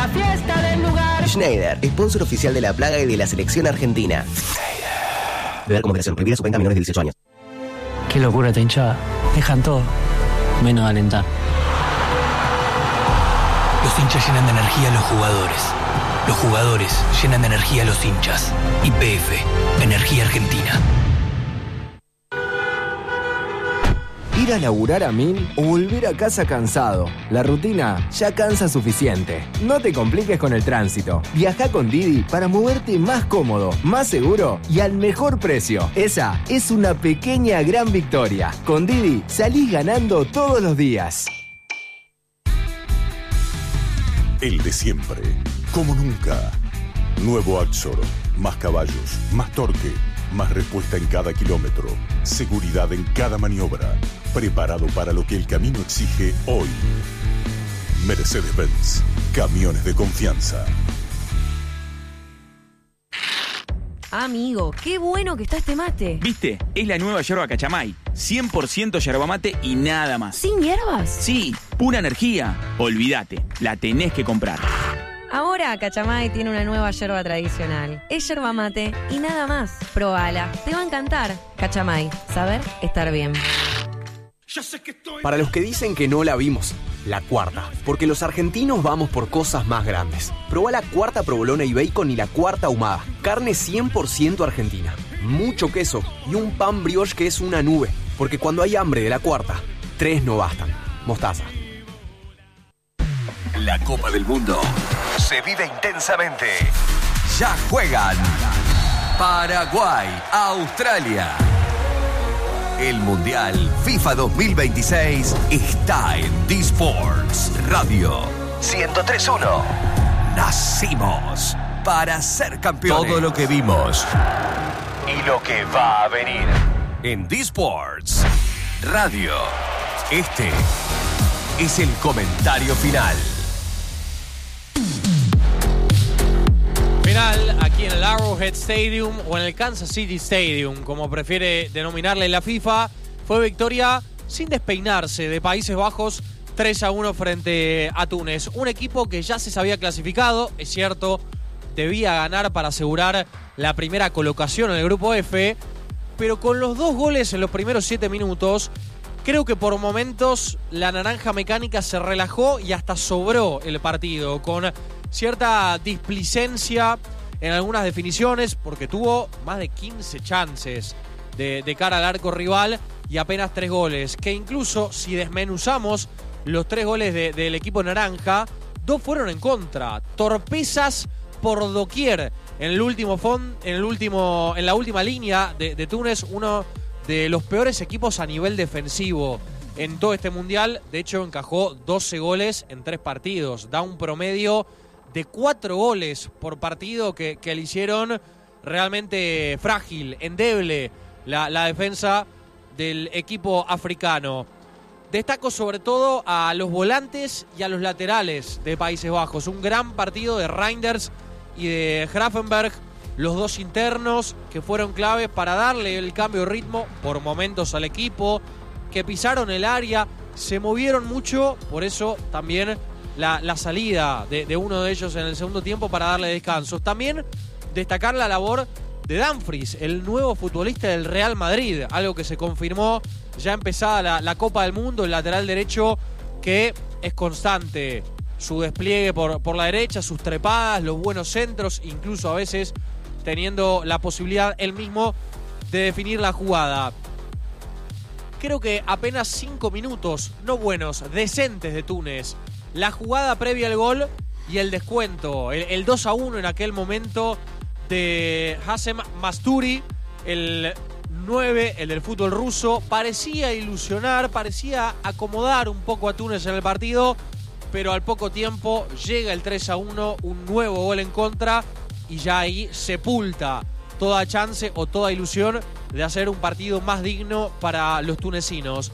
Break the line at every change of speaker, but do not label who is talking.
fiesta del lugar.
Schneider, sponsor oficial de la plaga y de la selección argentina. Beber con moderación, prohibida su venta a menores de 18 años.
Qué locura esta hinchada. Dejan todo, menos alentar.
Los hinchas llenan de energía a los jugadores. Los jugadores llenan de energía a los hinchas. YPF, Energía Argentina.
Ir a laburar a 1000 o volver a casa cansado. La rutina ya cansa suficiente. No te compliques con el tránsito. Viaja con Didi para moverte más cómodo, más seguro y al mejor precio. Esa es una pequeña gran victoria. Con Didi salís ganando todos los días.
El de siempre, como nunca. Nuevo Axor, más caballos, más torque, más respuesta en cada kilómetro, seguridad en cada maniobra, preparado para lo que el camino exige hoy. Mercedes-Benz, camiones de confianza.
Amigo, qué bueno que está este mate.
¿Viste? Es la nueva yerba Cachamay. 100% yerba mate y nada más.
¿Sin hierbas?
Sí, pura energía. Olvídate, la tenés que comprar.
Ahora Cachamay tiene una nueva yerba tradicional. Es yerba mate y nada más. Probala, te va a encantar. Cachamay, saber estar bien.
Para los que dicen que no la vimos, la cuarta. Porque los argentinos vamos por cosas más grandes. Probá la cuarta provolona y bacon y la cuarta ahumada. Carne 100% argentina. Mucho queso y un pan brioche que es una nube. Porque cuando hay hambre de la cuarta, 3 no bastan. Mostaza.
La Copa del Mundo se vive intensamente. Ya juegan Paraguay, Australia. El Mundial FIFA 2026 está en D-Sports Radio 103.1. Nacimos para ser campeones. Todo lo que vimos y lo que va a venir en D-Sports Radio. Este es el comentario final.
Final aquí en el Arrowhead Stadium o en el Kansas City Stadium, como prefiere denominarle la FIFA. Fue victoria sin despeinarse de Países Bajos, 3-1 frente a Túnez. Un equipo que ya se sabía clasificado, es cierto, debía ganar para asegurar la primera colocación en el grupo F, pero con los 2 goles en los primeros 7 minutos, creo que por momentos la naranja mecánica se relajó y hasta sobró el partido, con cierta displicencia en algunas definiciones, porque tuvo más de 15 chances de cara al arco rival y apenas 3 goles, que incluso si desmenuzamos los 3 goles del equipo naranja, 2 fueron en contra, torpezas por doquier en la última línea de Túnez, uno de los peores equipos a nivel defensivo en todo este mundial. De hecho, encajó 12 goles en 3 partidos, da un promedio de 4 goles por partido que le hicieron realmente frágil, endeble la defensa del equipo africano. Destaco sobre todo a los volantes y a los laterales de Países Bajos. Un gran partido de Reinders y de Grafenberg, los 2 internos que fueron claves para darle el cambio de ritmo por momentos al equipo, que pisaron el área, se movieron mucho, por eso también la salida de uno de ellos en el segundo tiempo para darle descansos. También destacar la labor de Dumfries, el nuevo futbolista del Real Madrid, algo que se confirmó ya empezada la Copa del Mundo, el lateral derecho que es constante, su despliegue por la derecha, sus trepadas, los buenos centros, incluso a veces teniendo la posibilidad él mismo de definir la jugada. Creo que apenas 5 minutos, no buenos, decentes de Túnez. La jugada previa al gol y el descuento, el 2-1 en aquel momento de Hassem Masturi, el 9, el del fútbol ruso, parecía ilusionar, parecía acomodar un poco a Túnez en el partido, pero al poco tiempo llega el 3-1, un nuevo gol en contra, y ya ahí sepulta toda chance o toda ilusión de hacer un partido más digno para los tunecinos.